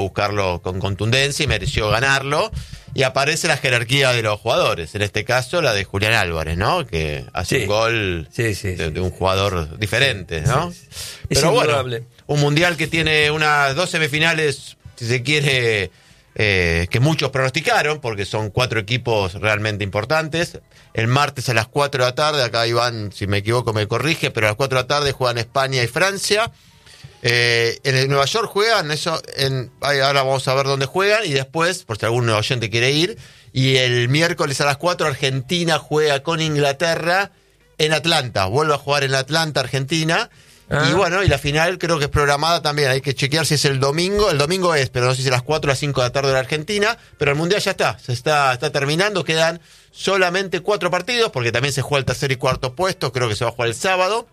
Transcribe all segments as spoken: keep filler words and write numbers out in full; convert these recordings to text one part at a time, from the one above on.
buscarlo con contundencia y mereció ganarlo. Y aparece la jerarquía de los jugadores, en este caso la de Julián Álvarez, ¿no? Que hace sí. un gol sí, sí, de, sí. de un jugador diferente, ¿no? Sí, sí. Pero es bueno, indudable. un mundial que tiene unas dos semifinales, si se quiere, eh, que muchos pronosticaron, porque son cuatro equipos realmente importantes. El martes a las cuatro de la tarde, acá Iván, si me equivoco me corrige, pero a las cuatro de la tarde juegan España y Francia. Eh, en el Nueva York juegan, eso en, ahora vamos a ver dónde juegan, y después, por si algún oyente quiere ir, y el miércoles a las cuatro Argentina juega con Inglaterra en Atlanta, vuelve a jugar en Atlanta, Argentina, ah. y bueno, y la final creo que es programada también, hay que chequear si es el domingo, el domingo es, pero no sé si es a las cuatro o a las cinco de la tarde de la Argentina, pero el Mundial ya está, se está, está terminando, quedan solamente cuatro partidos, porque también se juega el tercer y cuarto puesto, creo que se va a jugar el sábado.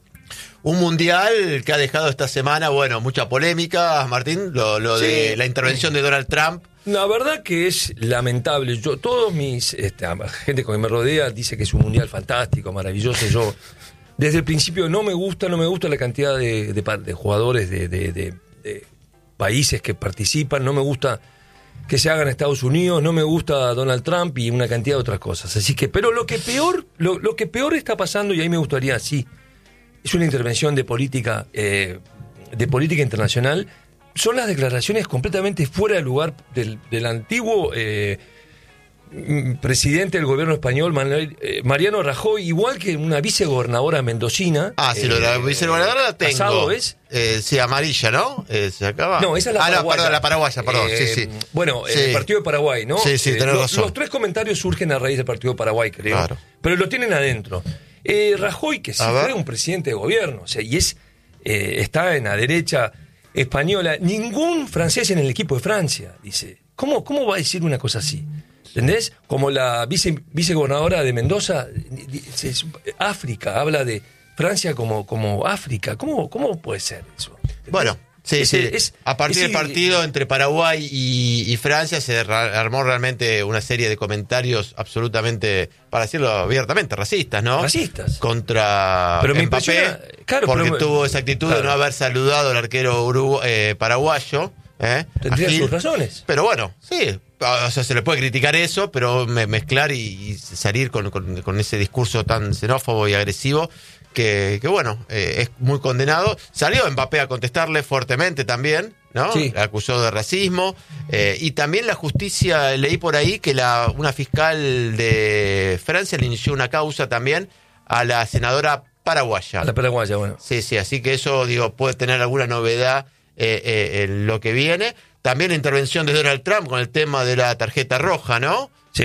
Un mundial que ha dejado esta semana, bueno, mucha polémica, Martín, lo, lo sí. de la intervención de Donald Trump. La verdad que es lamentable. Yo, todos mis, este, gente con que me rodea dice que es un mundial fantástico, maravilloso. Yo, desde el principio no me gusta, no me gusta la cantidad de, de, de jugadores de, de, de, de países que participan, no me gusta que se haga en Estados Unidos, no me gusta Donald Trump y una cantidad de otras cosas. Así que, pero lo que peor, lo, lo que peor está pasando, y ahí me gustaría, sí, es una intervención de política eh, de política internacional, son las declaraciones completamente fuera de lugar del, del antiguo eh, presidente del gobierno español, Manuel, eh, Mariano Rajoy, igual que una vicegobernadora mendocina. Ah, sí, eh, la vicegobernadora la tengo. Casado, ¿es? Eh, sí, amarilla, ¿no? Eh, se acaba. No, esa es la ah, paraguaya. Ah, perdón, la paraguaya, perdón, eh, sí, sí. Bueno, sí. el partido de Paraguay, ¿no? Sí, sí, eh, tenés los, razón. los tres comentarios surgen a raíz del partido de Paraguay, creo. Claro. Pero lo tienen adentro. Eh, Rajoy, que sí fue un presidente de gobierno, o sea, y es eh, está en la derecha española, ningún francés en el equipo de Francia, dice. ¿Cómo, cómo va a decir una cosa así? ¿Entendés? Como la vice, vicegobernadora de Mendoza, África, habla de Francia como, como África. ¿Cómo, cómo puede ser eso? ¿Entendés? Bueno, sí, es, sí. Es, a partir es, del partido entre Paraguay y, y Francia se armó realmente una serie de comentarios absolutamente, para decirlo abiertamente, racistas, ¿no? Racistas. Contra pero me Mbappé, claro, porque pero, tuvo esa actitud claro. de no haber saludado al arquero urugu- eh, paraguayo. ¿eh? Tendría sus razones. Pero bueno, sí. O sea, se le puede criticar eso, pero me, mezclar y, y salir con, con, con ese discurso tan xenófobo y agresivo que, que bueno, eh, es muy condenado. Salió Mbappé a contestarle fuertemente también, ¿no? Sí. La acusó de racismo. Eh, y también la justicia, leí por ahí que la una fiscal de Francia le inició una causa también a la senadora paraguaya. A la paraguaya, bueno. Sí, sí, así que eso, digo, puede tener alguna novedad eh, eh, en lo que viene. También la intervención de Donald Trump con el tema de la tarjeta roja, ¿no? Sí,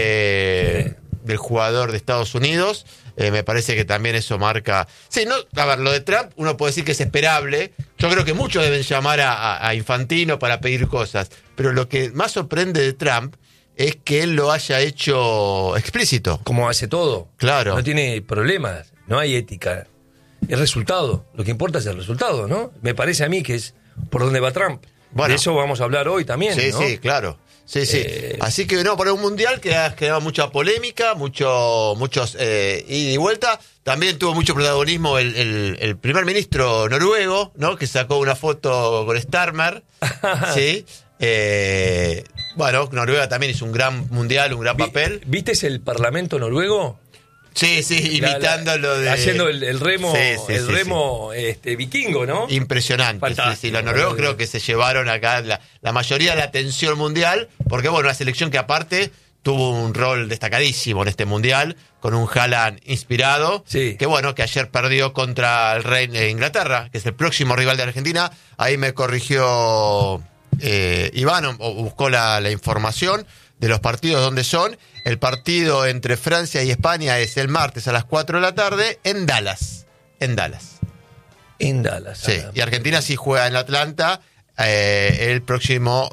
de, sí. Del jugador de Estados Unidos. Eh, me parece que también eso marca... Sí, no, a ver, lo de Trump uno puede decir que es esperable. Yo creo que muchos deben llamar a, a, a Infantino para pedir cosas. Pero lo que más sorprende de Trump es que él lo haya hecho explícito. Como hace todo. Claro. No tiene problemas, no hay ética. Es resultado. Lo que importa es el resultado, ¿no? Me parece a mí que es por donde va Trump. Bueno, de eso vamos a hablar hoy también, sí, ¿no? Sí, claro. Sí, sí. Eh... Así que no, para un mundial que ha generado mucha polémica, mucho, muchos eh, ida y vuelta. También tuvo mucho protagonismo el, el, el primer ministro noruego, ¿no? Que sacó una foto con Starmer. Sí. Eh, bueno, Noruega también hizo un gran mundial, un gran papel. ¿Viste el parlamento noruego? Sí, sí, imitando la, la, lo de... Haciendo el, el remo, sí, sí, el sí, remo sí. Este, vikingo, ¿no? Impresionante. Sí, sí, los noruegos creo que se llevaron acá la, la mayoría de la atención mundial, porque bueno, una selección que aparte tuvo un rol destacadísimo en este mundial, con un Haaland inspirado, sí. que bueno, que ayer perdió contra el Rey de Inglaterra, que es el próximo rival de Argentina. Ahí me corrigió eh, Iván, o buscó la, la información de los partidos donde son. El partido entre Francia y España es el martes a las cuatro de la tarde en Dallas. En Dallas. En Dallas. Sí, y Argentina sí juega en Atlanta eh, el próximo,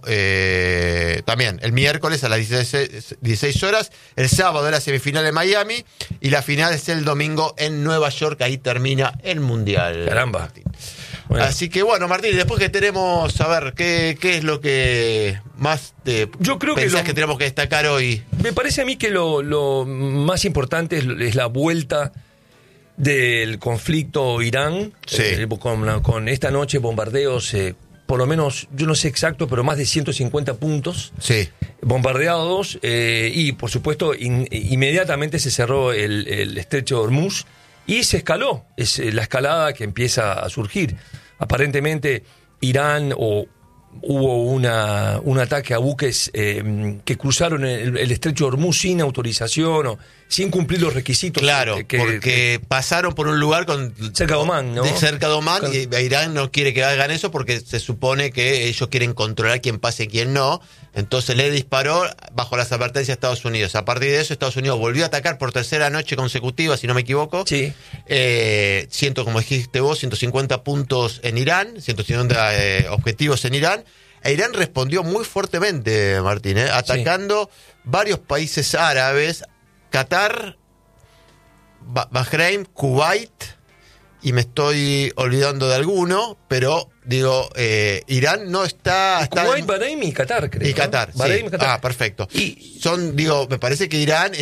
eh, también, el miércoles a las dieciséis horas. El sábado la semifinal en Miami y la final es el domingo en Nueva York. Ahí termina el Mundial. Caramba. Martín. Bueno. Así que bueno, Martín, después que tenemos, a ver, ¿qué, qué es lo que más te Yo creo pensás que, lo, que tenemos que destacar hoy? Me parece a mí que lo, lo más importante es, es la vuelta del conflicto Irán, sí. eh, con, con esta noche bombardeos eh, por lo menos, yo no sé exacto, pero más de ciento cincuenta puntos Sí. bombardeados, eh, y por supuesto in, inmediatamente se cerró el, el estrecho de Hormuz y se escaló. Es eh, la escalada que empieza a surgir. Aparentemente Irán o hubo una, un ataque a buques eh, que cruzaron el, el estrecho de Hormuz sin autorización o sin cumplir los requisitos. Claro, que, porque que, pasaron por un lugar con cerca de Omán, ¿no? De cerca de Omán, Con... y Irán no quiere que hagan eso porque se supone que ellos quieren controlar quién pase y quién no. Entonces le disparó bajo las advertencias de Estados Unidos. A partir de eso, Estados Unidos volvió a atacar por tercera noche consecutiva, si no me equivoco. Sí. Eh, ciento, como dijiste vos, ciento cincuenta puntos en Irán, ciento cincuenta eh, objetivos en Irán. E Irán respondió muy fuertemente, Martín, eh, atacando sí. varios países árabes, Qatar, Bahrein, Kuwait, y me estoy olvidando de alguno, pero digo, eh, Irán no está... está Kuwait, en... Bahrein y Qatar, creo. Y Qatar, ¿no? Bahrein, sí. Qatar. Ah, perfecto. Y son, digo, me parece que Irán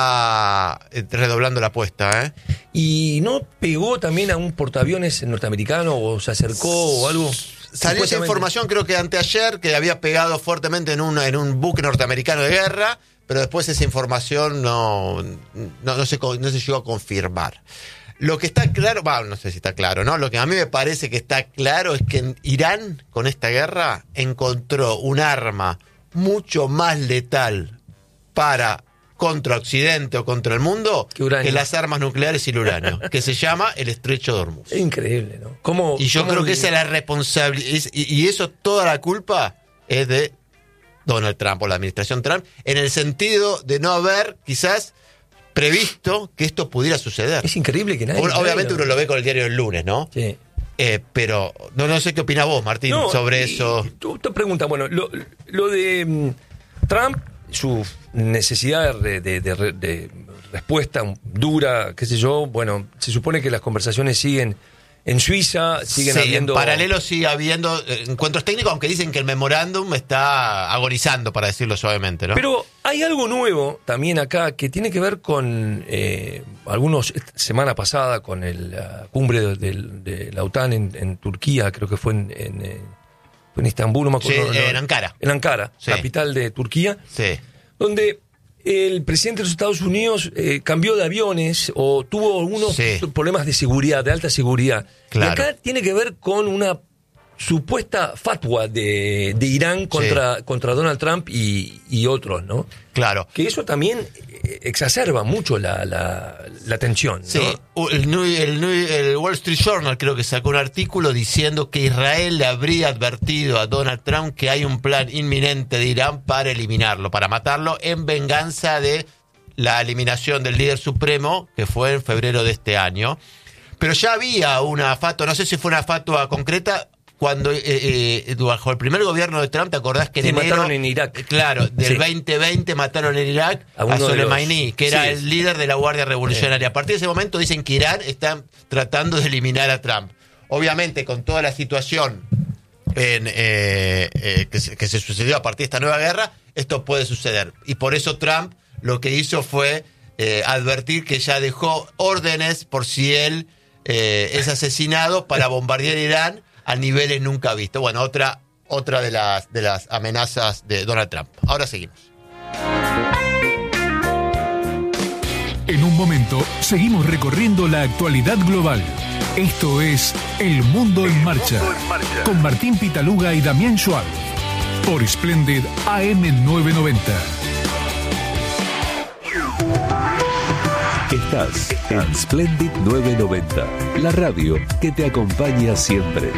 está redoblando la apuesta, ¿eh? ¿Y no pegó también a un portaaviones norteamericano o se acercó o algo? Salió esa información, creo que anteayer, que había pegado fuertemente en un, en un buque norteamericano de guerra, pero después esa información no, no, no, se, no se llegó a confirmar. Lo que está claro, bueno, no sé si está claro, ¿no? Lo que a mí me parece que está claro es que en Irán, con esta guerra, encontró un arma mucho más letal para contra Occidente o contra el mundo que, que las armas nucleares y el uranio, que se llama el estrecho de Hormuz. Es increíble, ¿no? ¿Cómo, y yo cómo creo que el... esa es la responsabilidad, y, y eso, toda la culpa es de Donald Trump o la administración Trump, en el sentido de no haber quizás previsto que esto pudiera suceder. Es increíble que nadie... Obviamente uno lo ve con el diario del lunes, ¿no? Sí. Eh, pero no, no sé qué opinás vos, Martín, no, sobre y, eso. Tú te preguntas, bueno, lo, lo de um, Trump, su necesidad de, de, de, de respuesta dura, qué sé yo, bueno, se supone que las conversaciones siguen en Suiza, siguen sí, habiendo... en paralelo sigue habiendo encuentros técnicos, aunque dicen que el memorándum está agonizando, para decirlo suavemente, ¿no? Pero hay algo nuevo también acá que tiene que ver con eh, algunos, semana pasada, con el, la cumbre de, de, de la OTAN en, en Turquía, creo que fue en, en, fue en Estambul, no me acuerdo. Sí, no, en Ankara. En Ankara, sí. Capital de Turquía. Sí. Donde el presidente de los Estados Unidos eh, cambió de aviones o tuvo algunos sí. problemas de seguridad, de alta seguridad. Claro. Y acá tiene que ver con una supuesta fatwa de, de Irán contra, sí. contra Donald Trump y, y otros, ¿no? Claro. Que eso también exacerba mucho la, la, la tensión, ¿no? Sí, el, el, el Wall Street Journal creo que sacó un artículo diciendo que Israel le habría advertido a Donald Trump que hay un plan inminente de Irán para eliminarlo, para matarlo, en venganza de la eliminación del líder supremo, que fue en febrero de este año. Pero ya había una fatua, no sé si fue una fatua concreta, cuando eh, eh, bajo el primer gobierno de Trump, ¿te acordás que en sí, enero, mataron en Irak? Claro, del sí. veinte veinte mataron en Irak a, a Soleimani, los... que era sí, el líder de la Guardia Revolucionaria. Sí. A partir de ese momento dicen que Irán está tratando de eliminar a Trump. Obviamente, con toda la situación en, eh, eh, que, se, que se sucedió a partir de esta nueva guerra, esto puede suceder. Y por eso Trump lo que hizo fue eh, advertir que ya dejó órdenes por si él eh, es asesinado para bombardear Irán a niveles nunca vistos. Bueno, otra, otra de las, de las amenazas de Donald Trump. Ahora seguimos. En un momento, seguimos recorriendo la actualidad global. Esto es El Mundo en Marcha, con Martín Pitaluga y Damián Schwab, por Splendid A M novecientos noventa. Estás en Splendid novecientos noventa, la radio que te acompaña siempre.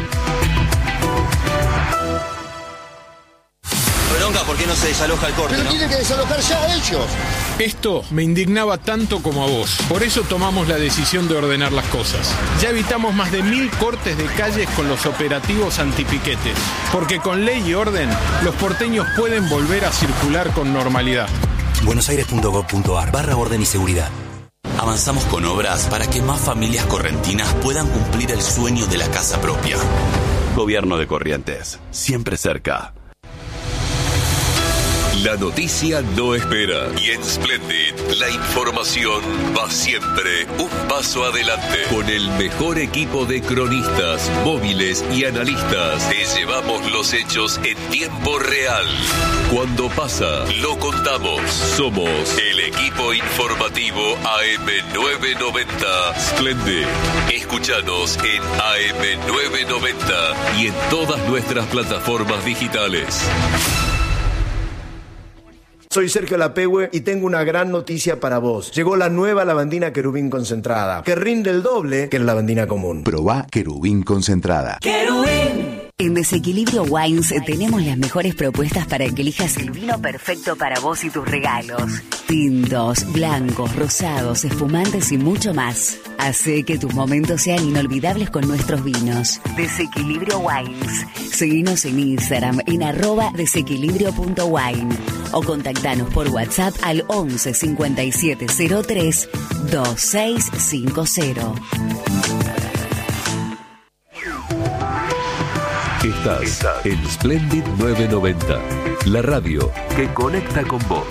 Bronca, ¿por qué no se desaloja el corte? Pero ¿no? tienen que desalojar ya ellos. Esto me indignaba tanto como a vos. Por eso tomamos la decisión de ordenar las cosas. Ya evitamos más de mil cortes de calles con los operativos antipiquetes. Porque con ley y orden, los porteños pueden volver a circular con normalidad. buenosaires.gov.ar barra orden y seguridad. Avanzamos con obras para que más familias correntinas puedan cumplir el sueño de la casa propia. Gobierno de Corrientes, siempre cerca. La noticia no espera. Y en Splendid, la información va siempre un paso adelante. Con el mejor equipo de cronistas, móviles y analistas, te llevamos los hechos en tiempo real. Cuando pasa, lo contamos. Somos el equipo informativo A M novecientos noventa Splendid. Escúchanos en A M novecientos noventa y en todas nuestras plataformas digitales. Soy Sergio Lapehue y tengo una gran noticia para vos. Llegó la nueva lavandina Querubín concentrada, que rinde el doble que la lavandina común. Probá Querubín concentrada. ¡Querubín! En Desequilibrio Wines tenemos las mejores propuestas para que elijas el vino perfecto para vos y tus regalos. Tintos, blancos, rosados, espumantes y mucho más. Hace que tus momentos sean inolvidables con nuestros vinos. Desequilibrio Wines. Seguinos en Instagram en arroba desequilibrio punto wine o contactanos por WhatsApp al once cincuenta y siete cero tres veintiséis cincuenta. Estás en Splendid novecientos noventa, la radio que conecta con vos.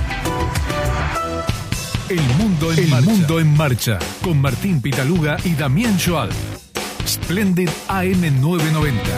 El mundo en, El marcha. mundo en marcha, con Martín Pitaluga y Damián Joal. Splendid A M novecientos noventa.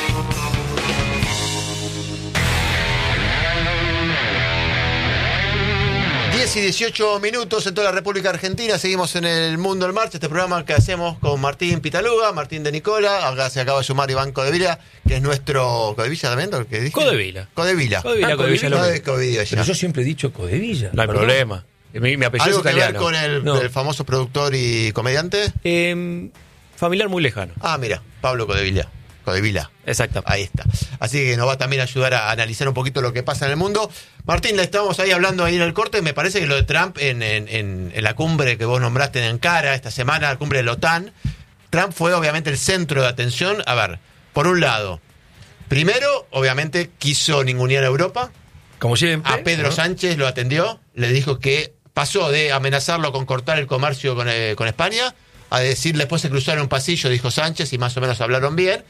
diez y dieciocho minutos en toda la República Argentina. Seguimos en el Mundo en Marcha, este programa que hacemos con Martín Pitaluga, Martín de Nicola. Acá se acaba de sumar Iván Codevila, que es nuestro... ¿Codevilla también? ¿Lo que dije? Codevila. Codevila. Codevila, ah, Codevilla. No de Codevilla ya. Pero yo siempre he dicho Codevilla. No hay perdón. problema. Mi, mi apellido ¿Algo es que italiano. ver con el, No. el famoso productor y comediante? Eh, familiar muy lejano. Ah, mira, Pablo Codevila. Codevila. Exacto. Ahí está. Así que nos va también a ayudar a analizar un poquito lo que pasa en el mundo. Martín, le estamos ahí hablando ahí en el corte. Me parece que lo de Trump en, en, en, en la cumbre que vos nombraste en Ankara esta semana, la cumbre de la OTAN, Trump fue obviamente el centro de atención. A ver, por un lado, primero, obviamente quiso ningunear a Europa. Como siempre. A Pedro ¿no? Sánchez lo atendió, le dijo que pasó de amenazarlo con cortar el comercio con, eh, con España a decir, después se cruzaron un pasillo, dijo Sánchez, y más o menos hablaron bien.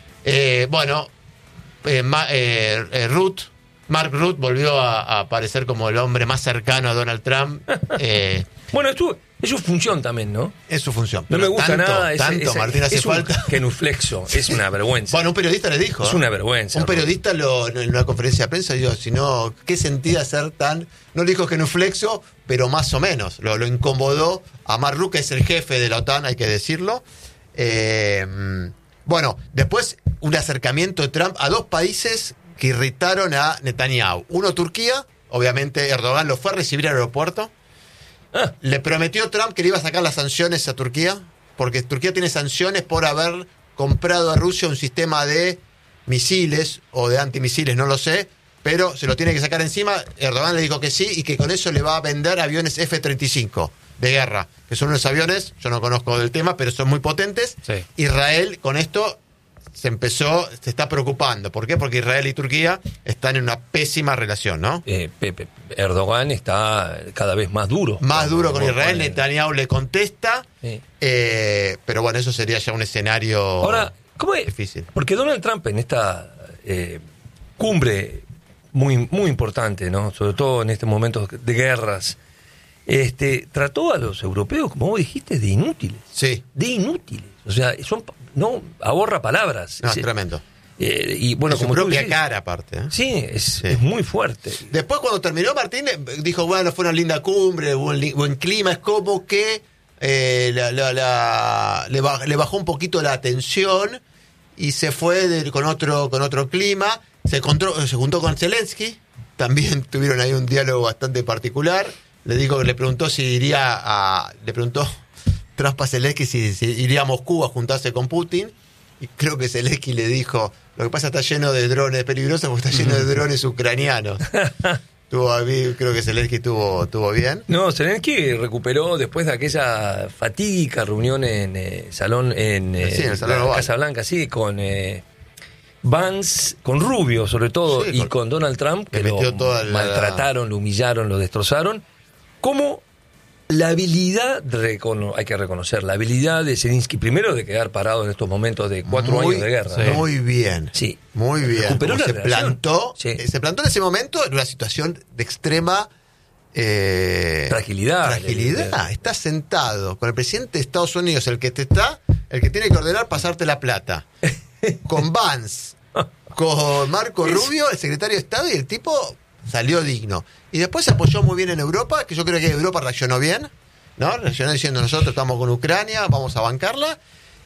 Eh, bueno, eh, Ma, eh, eh, Rutte, Mark Rutte volvió a, a aparecer como el hombre más cercano a Donald Trump. Eh, bueno, esto es su función también, ¿no? Es su función. No me gusta tanto, nada. Tanto, ese, ese, Martín, hace es un falta. genuflexo, es una vergüenza. Bueno, un periodista le dijo. Es una vergüenza. Un periodista lo, en una conferencia de prensa dijo, si no, ¿qué sentía ser tan... No le dijo genuflexo, pero más o menos. Lo, lo incomodó a Mark Rutte, que es el jefe de la OTAN, hay que decirlo. Eh, bueno, después un acercamiento de Trump a dos países que irritaron a Netanyahu. Uno, Turquía. Obviamente Erdogan lo fue a recibir al aeropuerto. Ah. Le prometió Trump que le iba a sacar las sanciones a Turquía, porque Turquía tiene sanciones por haber comprado a Rusia un sistema de misiles o de antimisiles, no lo sé, pero se lo tiene que sacar encima. Erdogan le dijo que sí y que con eso le va a vender aviones F treinta y cinco de guerra, que son unos aviones, yo no conozco del tema, pero son muy potentes. Sí. Israel con esto se empezó, se está preocupando. ¿Por qué? Porque Israel y Turquía están en una pésima relación, ¿no? Eh, Pepe, Erdogan está cada vez más duro. Más duro con Israel, con Netanyahu le contesta, sí. eh, pero bueno, eso sería ya un escenario Ahora, ¿cómo es? difícil. Porque Donald Trump en esta eh, cumbre muy, muy importante, ¿no? Sobre todo en este momento de guerras, este, trató a los europeos, como vos dijiste, de inútiles. Sí. De inútiles. O sea, son, no, ahorra palabras. No, es, tremendo. Eh, y bueno, en su como propia tú decís, cara, aparte. ¿eh? Sí, es, Sí. es muy fuerte. Después, cuando terminó, Martín dijo, bueno, fue una linda cumbre, buen, li- buen clima, es como que eh, la, la, la- le, baj- le bajó un poquito la tensión y se fue de- con otro con otro clima, se, encontró, se juntó con Zelensky, también tuvieron ahí un diálogo bastante particular, le dijo que le preguntó si iría a... le preguntó Trump a Zelensky si, si iría a Moscú a juntarse con Putin, y creo que Zelensky le dijo, lo que pasa está lleno de drones peligrosos porque está lleno de drones ucranianos. Tuvo, creo que Zelensky tuvo, tuvo bien. No, Zelensky recuperó después de aquella fatídica reunión en eh, salón en, eh, Sí, en el Salón la Oval. Casa Blanca, sí, con eh, Vance, con Rubio sobre todo, Sí, y con- con Donald Trump, que le lo metió toda la- maltrataron, lo humillaron, lo destrozaron. ¿Cómo La habilidad, recono- hay que reconocer, la habilidad de Zelensky, primero de quedar parado en estos momentos de cuatro muy, años de guerra. Sí. ¿no? Muy bien. Sí. Muy bien. Recuperó la se relación. plantó, Sí. eh, se plantó en ese momento en una situación de extrema eh, Fragilidad. fragilidad. Está sentado con el presidente de Estados Unidos, el que te está, el que tiene que ordenar pasarte la plata, con Vance, con Marco Rubio, el secretario de Estado, y el tipo salió digno. Y después se apoyó muy bien en Europa, que yo creo que Europa reaccionó bien, ¿no? Reaccionó diciendo, nosotros estamos con Ucrania, vamos a bancarla.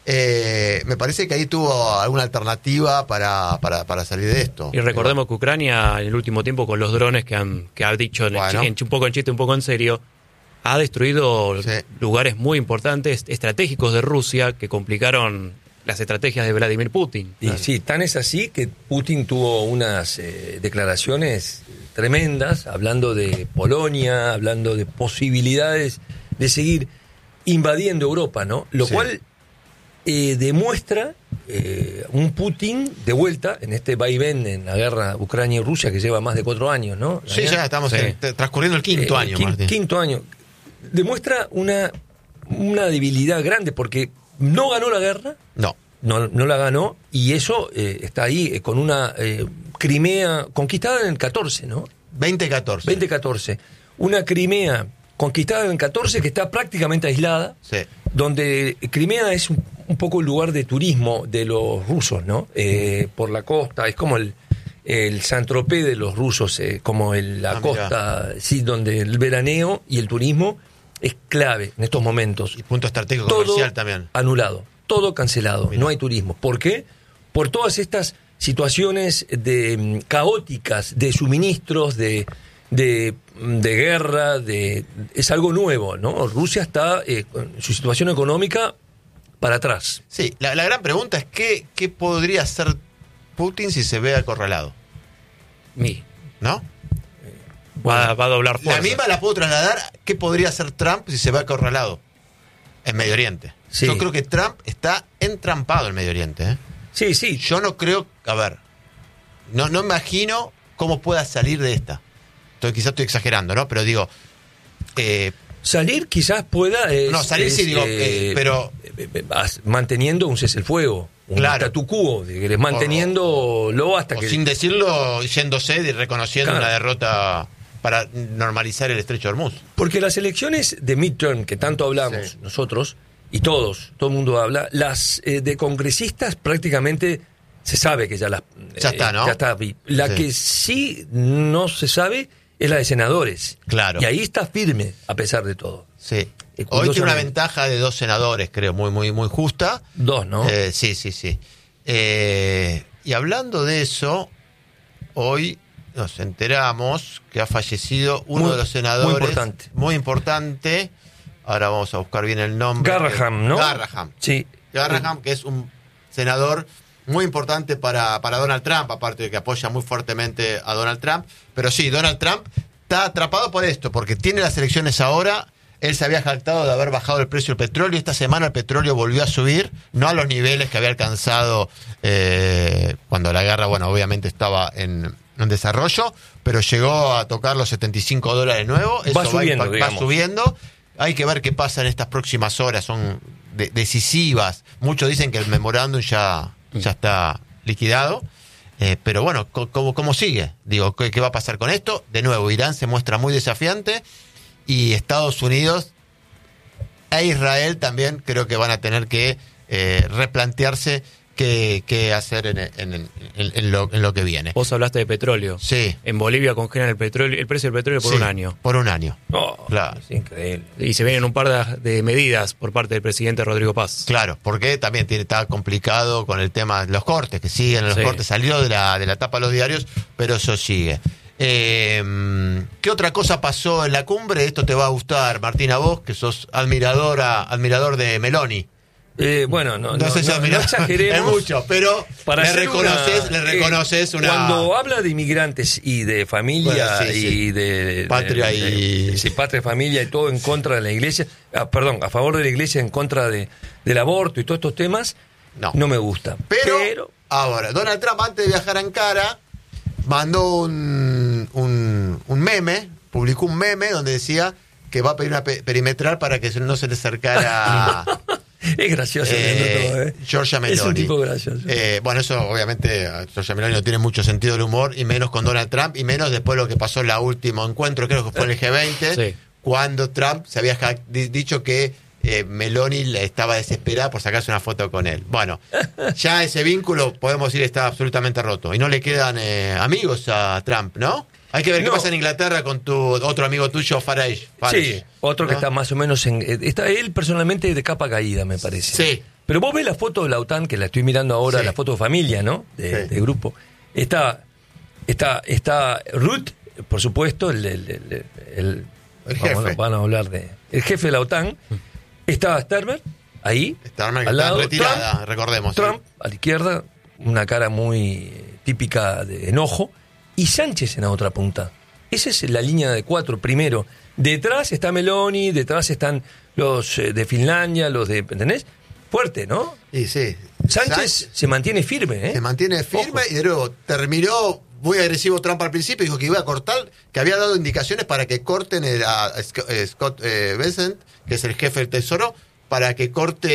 Eh, me parece que ahí tuvo alguna alternativa para, para, para salir de esto. Y recordemos que Ucrania, en el último tiempo, con los drones que han, que ha dicho, en el Bueno. chi- en, un poco en chiste, un poco en serio, ha destruido Sí. lugares muy importantes, estratégicos de Rusia, que complicaron las estrategias de Vladimir Putin. Y sí, tan es así que Putin tuvo unas eh, declaraciones tremendas, hablando de Polonia, hablando de posibilidades de seguir invadiendo Europa, ¿no? Lo Sí. cual eh, demuestra eh, un Putin de vuelta en este vaivén en la guerra Ucrania y Rusia que lleva más de cuatro años, ¿no? Sí, ya estamos Sí. en- transcurriendo el quinto Eh, año, quin- Martín. Quinto año. Demuestra una, una debilidad grande porque no ganó la guerra, No. no, no la ganó, y eso eh, está ahí eh, con una eh, Crimea conquistada en el catorce, ¿no? veinte catorce. veinte catorce. Una Crimea conquistada en el catorce que está prácticamente aislada, Sí. donde Crimea es un, un poco el lugar de turismo de los rusos, ¿no? Eh, por la costa, es como el, el Saint-Tropez de los rusos, eh, como el- la Ah, costa, sí, donde el veraneo y el turismo es clave en estos momentos. Y punto estratégico Todo comercial también. anulado, todo cancelado, Mira. no hay turismo. ¿Por qué? Por todas estas situaciones de mm, caóticas de suministros, de, de, mm, de guerra, de es algo nuevo, ¿no? Rusia está eh, con su situación económica para atrás. Sí, la, la gran pregunta es ¿qué, qué podría hacer Putin si se ve acorralado? Mi, ¿No? va, va a doblar La fuerzas. misma la puedo trasladar. ¿Qué podría hacer Trump si se ve acorralado en Medio Oriente? Sí. Yo creo que Trump está entrampado en Medio Oriente. ¿eh? Sí, sí. Yo no creo, a ver, no, no imagino cómo pueda salir de esta. Estoy, quizás estoy exagerando, ¿no? Pero digo, eh, Salir quizás pueda... es- no, salir sí es, digo, eh, eh, pero eh, eh, as- manteniendo un cese el fuego, un Claro. statu quo, de- manteniéndolo hasta o que... sin decirlo, yéndose y reconociendo Claro. una derrota para normalizar el estrecho de Hormuz. Porque las elecciones de midterm, que tanto hablamos Sí. nosotros, y todos, todo el mundo habla, las eh, de congresistas prácticamente se sabe que ya las... Ya está, ¿no? Ya está. vi- La Sí. que sí no se sabe es la de senadores. Claro. Y ahí está firme, a pesar de todo. Sí. Eh, Hoy tiene una curiosamente. ventaja de dos senadores, creo, muy, muy, muy justa. Dos, ¿no? Eh, sí, sí, sí. Eh, y hablando de eso, hoy nos enteramos que ha fallecido uno Muy- de los senadores. muy importante. Muy importante. Ahora vamos a buscar bien el nombre. Garraham, ¿no? Garraham. Sí. Garraham, que es un senador muy importante para, para Donald Trump, aparte de que apoya muy fuertemente a Donald Trump. Pero sí, Donald Trump está atrapado por esto, porque tiene las elecciones ahora. Él se había jactado de haber bajado el precio del petróleo. Esta semana el petróleo volvió a subir, no a los niveles que había alcanzado eh, cuando la guerra, bueno, obviamente estaba en, en desarrollo, pero llegó a tocar los setenta y cinco dólares de nuevo. Eso Va subiendo, va, va digamos. subiendo. Hay que ver qué pasa en estas próximas horas, son de- decisivas. Muchos dicen que el memorándum ya, ya está liquidado. Eh, pero bueno, co- ¿cómo, ¿cómo sigue? Digo, ¿qué, ¿qué va a pasar con esto? De nuevo, Irán se muestra muy desafiante y Estados Unidos e Israel también creo que van a tener que eh, replantearse qué, qué hacer en, en- en- en lo, en lo que viene. Vos hablaste de petróleo. Sí. En Bolivia congelan el petróleo, el precio del petróleo por Sí, un año. Por un año. Oh, Claro. Es increíble. Y se vienen un par de, de medidas por parte del presidente Rodrigo Paz. Claro, porque también tiene, está complicado con el tema de los cortes, que siguen los Sí. cortes, salió de la, de la tapa de los diarios, pero eso sigue. Eh, ¿Qué otra cosa pasó en la cumbre? Esto te va a gustar, Martina, vos, que sos admiradora, admirador de Meloni. Eh, bueno, no, No, no, sé si no- admirás, no exageremos. es mucho, pero Para le hacer reconoces, una- le reconoces eh, una... Cuando habla de inmigrantes y de familia Bueno, sí, sí. y de... Patria de- y- de- sí, patria, familia y todo en contra de la iglesia, ah, perdón, a favor de la iglesia, en contra de, del aborto y todos estos temas, No. no me gusta. Pero, Pero ahora, Donald Trump, antes de viajar a Ankara, mandó un, un, un meme, publicó un meme donde decía que va a pedir una pe- perimetral para que no se le acercara es gracioso eh, todo, ¿eh? Giorgia Meloni. Es un tipo gracioso. Eh, bueno, eso obviamente a Giorgia Meloni no tiene mucho sentido del humor, y menos con Donald Trump, y menos después de lo que pasó en el último encuentro, creo que fue en el G veinte, sí. cuando Trump se había ja- dicho que eh, Meloni estaba desesperada por sacarse una foto con él. Bueno, ya ese vínculo podemos decir está absolutamente roto, y no le quedan eh, amigos a Trump, ¿no? Hay que ver no. qué pasa en Inglaterra con tu otro amigo tuyo, Farage. Farage sí, otro ¿no? que está más o menos en... Está él personalmente de capa caída, me parece. Sí. Pero vos ves la foto de la OTAN, que la estoy mirando ahora, sí. la foto de familia, ¿no? De, sí. de grupo. Está, está, está Rutte, por supuesto, el... El, el, el, el vamos, jefe. Van a hablar de... El jefe de la OTAN. Está Sternberg, ahí. Sternberg que está retirada, Trump, recordemos. Trump, ¿sí? a la izquierda, una cara muy típica de enojo. Y Sánchez en la otra punta. Esa es la línea de cuatro. Primero, detrás está Meloni, detrás están los eh, de Finlandia, los de... ¿Entendés? Fuerte, ¿no? Y sí. Sánchez Sánchez se mantiene firme, ¿eh? Se mantiene firme. Ojo. Y de nuevo terminó muy agresivo Trump al principio, dijo que iba a cortar, que había dado indicaciones para que corten el, a Scott eh, Bessent, que es el jefe del Tesoro, para que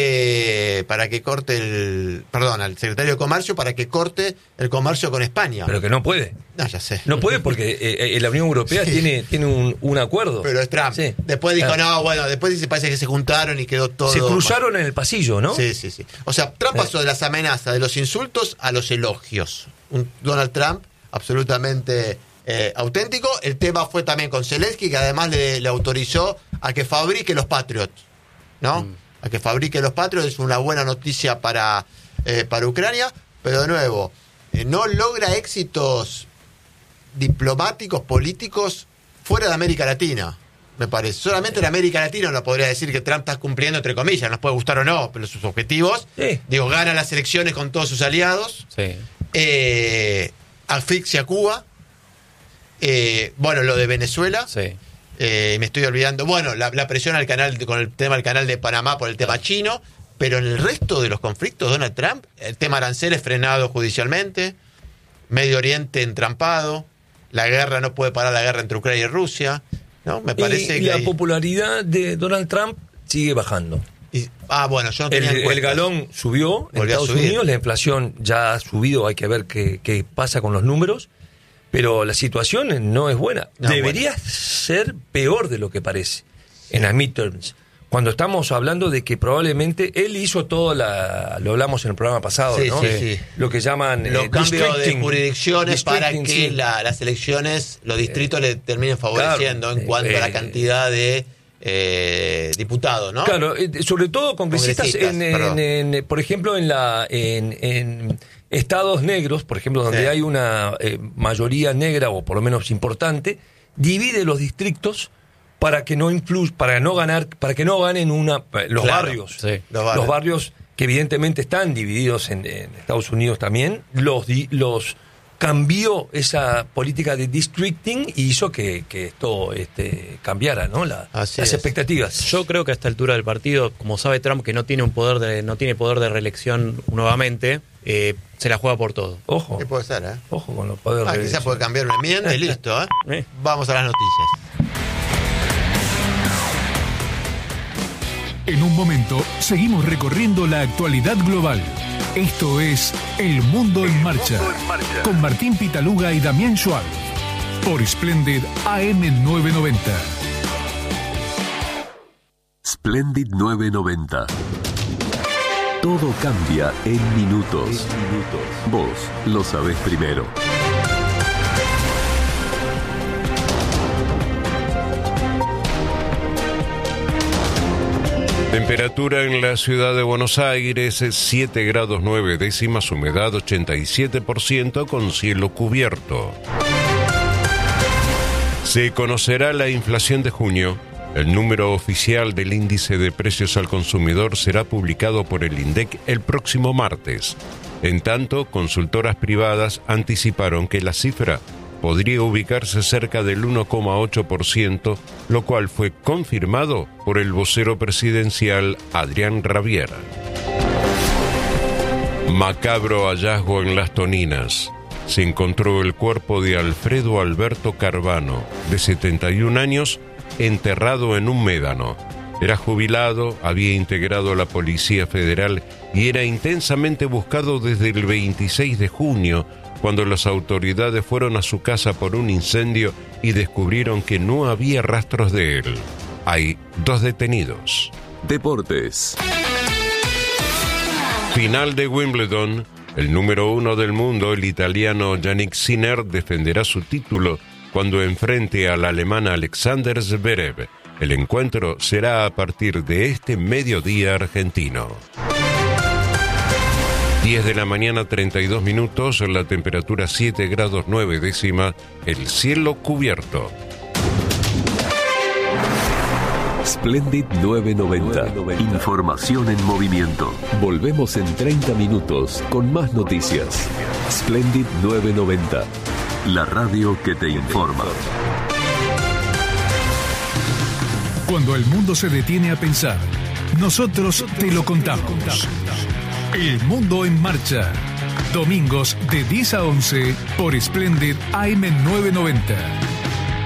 corte, para que corte el, perdón, al secretario de Comercio, para que corte el comercio con España. Pero que no puede. No, ya sé. No puede porque eh, eh, la Unión Europea sí. tiene, tiene un, un acuerdo. Pero es Trump. Sí. Después dijo, claro. no, bueno, después dice, parece que se juntaron y quedó todo... Se cruzaron mal. En el pasillo, ¿no? Sí, sí, sí. O sea, Trump pasó de las amenazas, de los insultos, a los elogios. Un Donald Trump absolutamente eh, auténtico. El tema fue también con Zelensky, que además le, le autorizó a que fabrique los Patriots, ¿no? Mm. A que fabrique los Patriots, es una buena noticia para, eh, para Ucrania, pero de nuevo, eh, no logra éxitos diplomáticos, políticos, fuera de América Latina, me parece. Solamente en América Latina no podría decir que Trump está cumpliendo, entre comillas, nos puede gustar o no, pero sus objetivos, sí. digo, gana las elecciones con todos sus aliados, sí. eh, asfixia a Cuba, eh, bueno, lo de Venezuela, sí. Eh, me estoy olvidando, bueno, la, la presión al canal con el tema del canal de Panamá por el tema chino, pero en el resto de los conflictos, Donald Trump, el tema aranceles frenado judicialmente, Medio Oriente entrampado, la guerra, no puede parar la guerra entre Ucrania y Rusia, ¿no? Me parece y, que y la hay... popularidad de Donald Trump sigue bajando. Y, ah, bueno, yo no tenía el, el galón subió en Estados Unidos, la inflación ya ha subido, hay que ver qué, qué pasa con los números. Pero la situación no es buena. No, Debería bueno. ser peor de lo que parece en las midterms. Cuando estamos hablando de que probablemente él hizo todo, la, lo hablamos en el programa pasado, sí, ¿no? Sí, sí. Lo que llaman los eh, cambios de jurisdicciones para que sí. la, las elecciones, los distritos eh, le terminen favoreciendo claro, en cuanto eh, a la cantidad de eh, diputados, ¿no? Claro, eh, sobre todo congresistas, congresistas en, en, en, por ejemplo, en la en, en estados negros, por ejemplo, donde sí. hay una eh, mayoría negra o por lo menos importante, divide los distritos para que no influ- para no ganar, para que no ganen una los claro, barrios, sí, los barrios, los barrios que evidentemente están divididos en, en Estados Unidos también, los los cambió esa política de districting y hizo que, que esto este, cambiara, ¿no? La, las es. expectativas. Yo creo que a esta altura del partido, como sabe Trump que no tiene un poder de no tiene poder de reelección nuevamente, eh, se la juega por todo. Ojo. ¿Qué puede ser, eh? Ojo con los poderes ah, de reelección. Quizás puede cambiar una enmienda y listo, ¿eh? ¿Eh? Vamos a las noticias. En un momento, seguimos recorriendo la actualidad global. Esto es El Mundo en Marcha, con Martín Pitaluga y Damián Schwab, por Splendid A M novecientos noventa. Splendid novecientos noventa. Todo cambia en minutos. Vos lo sabés primero. Temperatura en la ciudad de Buenos Aires, siete grados nueve décimas, humedad ochenta y siete por ciento con cielo cubierto. Se conocerá la inflación de junio. El número oficial del índice de precios al consumidor será publicado por el INDEC el próximo martes. En tanto, consultoras privadas anticiparon que la cifra podría ubicarse cerca del uno coma ocho por ciento, lo cual fue confirmado por el vocero presidencial Adrián Rabiera. Macabro hallazgo en Las Toninas. Se encontró el cuerpo de Alfredo Alberto Carvano, de setenta y un años, enterrado en un médano. Era jubilado, había integrado la Policía Federal y era intensamente buscado desde el veintiséis de junio, cuando las autoridades fueron a su casa por un incendio y descubrieron que no había rastros de él. Hay dos detenidos. Deportes. Final de Wimbledon. El número uno del mundo, el italiano Jannik Sinner, defenderá su título cuando enfrente al alemán Alexander Zverev. El encuentro será a partir de este mediodía argentino. diez de la mañana, treinta y dos minutos, la temperatura siete grados nueve décimas, el cielo cubierto. Splendid novecientos noventa. Información en movimiento. Volvemos en treinta minutos con más noticias. Splendid novecientos noventa. La radio que te informa. Cuando el mundo se detiene a pensar, nosotros te lo contamos. El Mundo en Marcha. Domingos de diez a once por Splendid A M novecientos noventa.